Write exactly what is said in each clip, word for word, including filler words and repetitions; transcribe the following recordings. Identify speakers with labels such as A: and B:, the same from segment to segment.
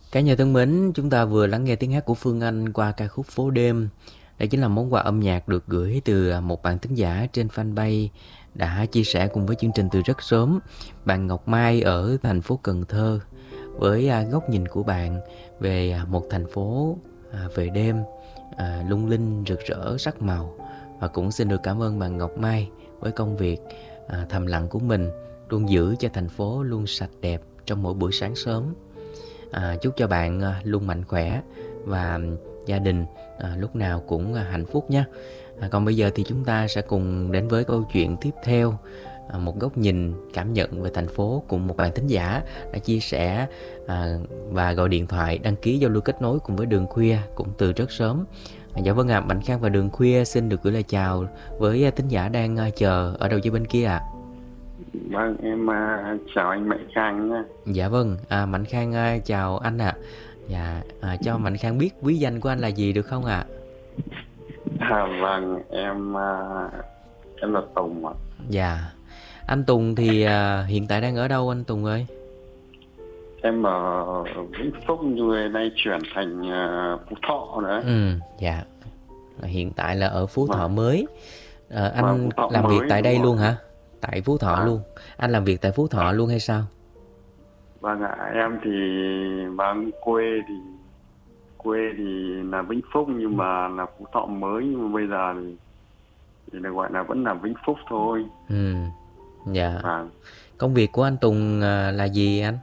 A: Cả nhà thân mến, chúng ta vừa lắng nghe tiếng hát của Phương Anh qua ca khúc Phố Đêm. Đây chính là món quà âm nhạc được gửi từ một bạn thính giả trên fanpage đã chia sẻ cùng với chương trình từ rất sớm. Bạn Ngọc Mai ở thành phố Cần Thơ với góc nhìn của bạn về một thành phố về đêm lung linh rực rỡ sắc màu. Và cũng xin được cảm ơn bạn Ngọc Mai với công việc thầm lặng của mình, luôn giữ cho thành phố luôn sạch đẹp trong mỗi buổi sáng sớm. À, chúc cho bạn à, luôn mạnh khỏe và gia đình à, lúc nào cũng à, hạnh phúc nhé. À, còn bây giờ thì chúng ta sẽ cùng đến với câu chuyện tiếp theo, à, một góc nhìn cảm nhận về thành phố cùng một bạn thính giả đã chia sẻ à, và gọi điện thoại đăng ký giao lưu kết nối cùng với Đường Khuya cũng từ rất sớm. À, dạ vâng ạ, à, Mạnh Khang và Đường Khuya xin được gửi lời chào với à, thính giả đang à, chờ ở đầu dây bên kia ạ. À.
B: Vâng, em uh, chào anh Mạnh Khang nhé.
A: Dạ vâng, à, Mạnh Khang uh, chào anh ạ. À. Dạ, à, cho Mạnh Khang biết quý danh của anh là gì được không ạ? À?
B: À, vâng, em uh, em là Tùng ạ.
A: Dạ, anh Tùng thì uh, hiện tại đang ở đâu anh Tùng ơi?
B: Em ở Vĩnh Phúc nhưng nay chuyển thành uh, Phú Thọ nữa.
A: Ừ, dạ, hiện tại là ở Phú Thọ
B: vâng.
A: mới. À, anh
B: Vâng,
A: làm việc tại đây
B: rồi.
A: luôn hả? Tại Phú Thọ à. Luôn. Anh làm việc tại Phú Thọ luôn hay sao?
B: Vâng ạ, em thì vâng quê thì quê thì là Vĩnh Phúc nhưng mà là Phú Thọ mới, nhưng mà bây giờ thì, thì được gọi là vẫn là Vĩnh Phúc thôi.
A: Ừ, dạ.
B: Vâng.
A: Công việc của anh Tùng là gì anh?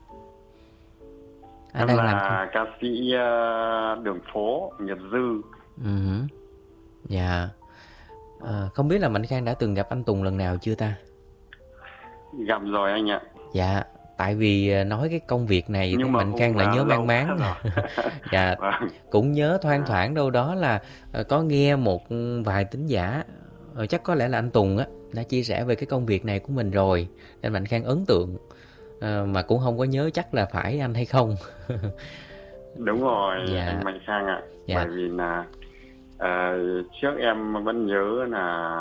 B: Anh em đang là làm... ca sĩ uh, đường phố Nhật Dư.
A: Ừ. Dạ. À, không biết là Mạnh Khang đã từng gặp anh Tùng lần nào chưa ta?
B: Gặp rồi anh ạ.
A: Dạ, tại vì nói cái công việc này
B: nhưng
A: thì
B: mà
A: Mạnh Khang lại nhớ mang máng. Dạ,
B: vâng.
A: cũng nhớ thoang thoảng đâu đó là có nghe một vài thính giả, chắc có lẽ là anh Tùng á đã chia sẻ về cái công việc này của mình rồi, nên Mạnh Khang ấn tượng, à, mà cũng không có nhớ chắc là phải anh hay không.
B: Đúng rồi. Dạ. Anh Mạnh Khang ạ.
A: Dạ.
B: Bởi vì là uh, trước em vẫn nhớ là